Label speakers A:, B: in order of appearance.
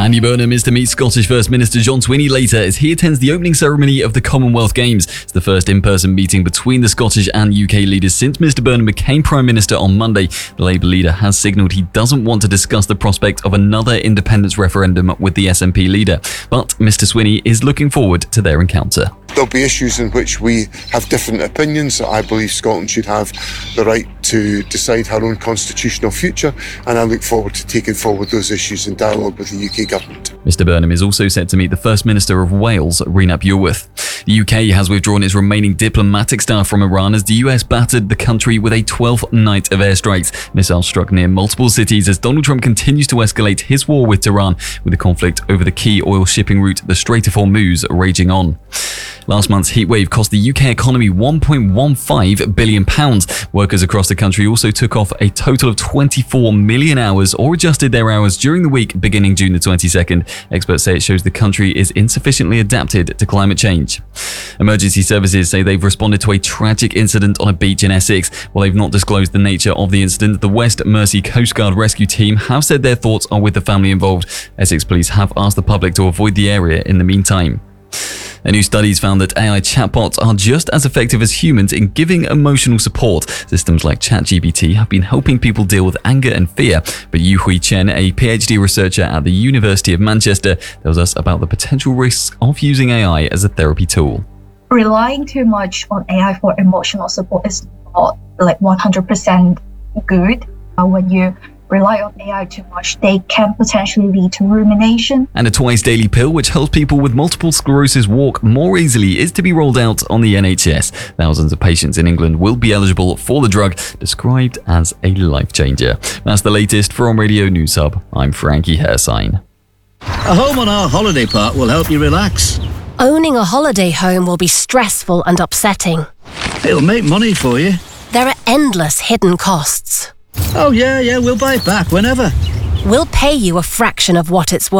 A: Andy Burnham is to meet Scottish First Minister John Swinney later as he attends the opening ceremony of the Commonwealth Games. It's the first in-person meeting between the Scottish and UK leaders since Mr Burnham became Prime Minister on Monday. The Labour leader has signalled he doesn't want to discuss the prospect of another independence referendum with the SNP leader, but Mr Swinney is looking forward to their encounter.
B: There'll be issues in which we have different opinions. I believe Scotland should have the right to decide her own constitutional future, and I look forward to taking forward those issues in dialogue with the UK government.
A: Mr Burnham is also set to meet the First Minister of Wales, Rhys Iorwerth. The UK has withdrawn its remaining diplomatic staff from Iran as the US battered the country with a 12th night of airstrikes. Missiles struck near multiple cities as Donald Trump continues to escalate his war with Tehran, with the conflict over the key oil shipping route, the Strait of Hormuz, raging on. Last month's heatwave cost the UK economy £1.15 billion. Workers across the country also took off a total of 24 million hours or adjusted their hours during the week beginning June the 22nd. Experts say it shows the country is insufficiently adapted to climate change. Emergency services say they've responded to a tragic incident on a beach in Essex. While they've not disclosed the nature of the incident, the West Mersey Coast Guard rescue team have said their thoughts are with the family involved. Essex police have asked the public to avoid the area in the meantime. A new study's found that AI chatbots are just as effective as humans in giving emotional support. Systems like ChatGPT have been helping people deal with anger and fear, but Yuhui Chen, a PhD researcher at the University of Manchester, tells us about the potential risks of using AI as a therapy tool.
C: Relying too much on AI for emotional support is not 100% good. When you rely on AI too much, they can potentially lead to rumination.
A: And a twice daily pill which helps people with multiple sclerosis walk more easily is to be rolled out on the NHS. Thousands of patients in England will be eligible for the drug, described as a life changer. That's the latest from Radio News Hub. I'm Frankie Hersign.
D: A home on our holiday park will help you relax.
E: Owning a holiday home will be stressful and upsetting.
D: It'll make money for you.
E: There are endless hidden costs.
D: Oh yeah, we'll buy it back whenever.
E: We'll pay you a fraction of what it's worth.